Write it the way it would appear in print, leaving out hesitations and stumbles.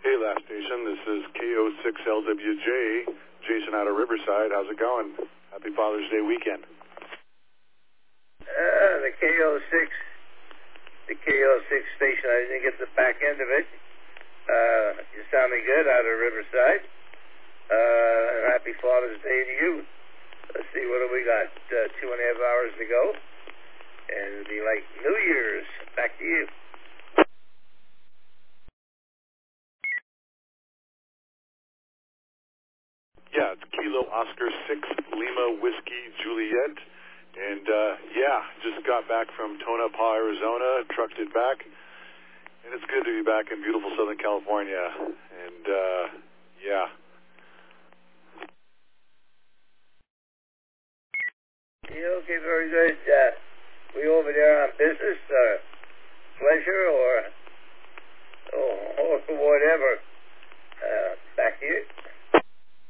Hey, Last Station. This is KO6LWJ. Jason out of Riverside. How's it going? Happy Father's Day weekend. The KO6 station. I didn't get the back end of it. You're sounding good out of Riverside. Happy Father's Day to you. Let's see, what do we got? 2.5 hours to go. And it'll be like New Year's. Back to you. Yeah, it's Kilo Oscar 6 Lima Whiskey Juliet. And, just got back from Tonopah, Arizona, trucked it back. And it's good to be back in beautiful Southern California. And, Yeah, okay, very good. We over there on business, pleasure, or whatever.